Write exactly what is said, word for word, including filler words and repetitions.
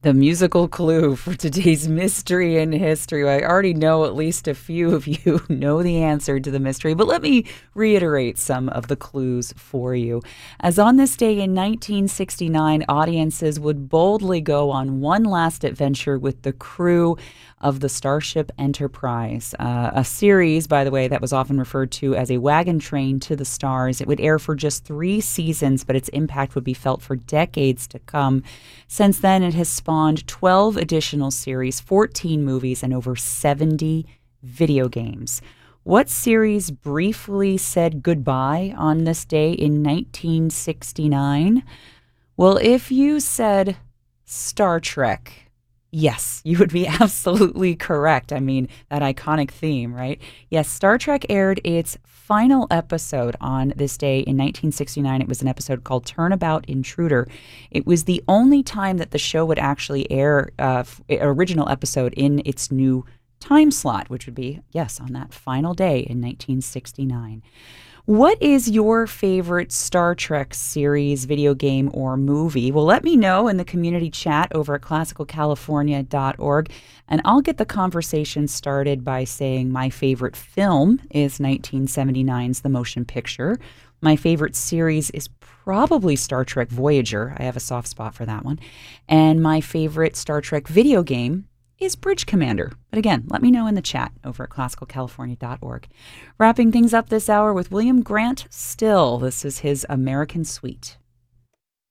The musical clue for today's mystery in history. I already know at least a few of you know the answer to the mystery, but let me reiterate some of the clues for you. As on this day in nineteen sixty-nine, audiences would boldly go on one last adventure with the crew of the Starship Enterprise, uh, a series, by the way, that was often referred to as a wagon train to the stars. It would air for just three seasons, but its impact would be felt for decades to come. Since then, it has spawned twelve additional series, fourteen movies, and over seventy video games. What series briefly said goodbye on this day in nineteen sixty-nine? Well, if you said Star Trek, yes, you would be absolutely correct. I mean, that iconic theme, right? Yes, Star Trek aired its final episode on this day in nineteen sixty-nine. It was an episode called Turnabout Intruder. It was the only time that the show would actually air uh, an original episode in its new time slot, which would be, yes, on that final day in nineteen sixty-nine. What is your favorite Star Trek series, video game, or movie? Well, let me know in the community chat over at classical california dot org, and I'll get the conversation started by saying my favorite film is nineteen seventy-nine's The Motion Picture. My favorite series is probably Star Trek Voyager. I have a soft spot for that one. And my favorite Star Trek video game is Bridge Commander. But again, let me know in the chat over at classical california dot org. Wrapping things up this hour with William Grant Still. This is his American Suite.